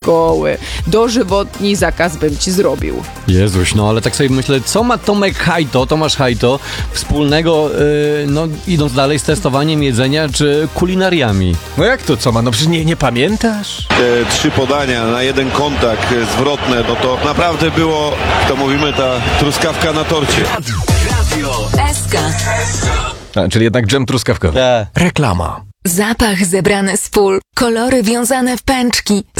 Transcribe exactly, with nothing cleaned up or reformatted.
szkoły. Dożywotni zakaz bym ci zrobił. Jezuś, no ale tak sobie myślę, co ma Tomek Hajto, Tomasz Hajto wspólnego, yy, no idąc dalej z testowaniem jedzenia czy kulinariami? No jak to, co ma? No przecież nie, nie pamiętasz? Te trzy podania na jeden kontakt zwrotne, no to naprawdę było, to mówimy, ta truskawka na torcie. S K. A, czyli jednak dżem truskawkowy. Tak. Reklama. Zapach zebrany z pól, kolory wiązane w pęczki.